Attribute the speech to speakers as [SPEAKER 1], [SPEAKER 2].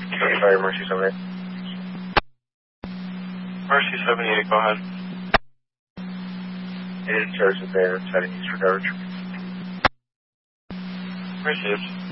[SPEAKER 1] Sorry, Mercy 78.
[SPEAKER 2] Mercy 78, go ahead.
[SPEAKER 1] In service there, setting east for coverage.
[SPEAKER 2] Received.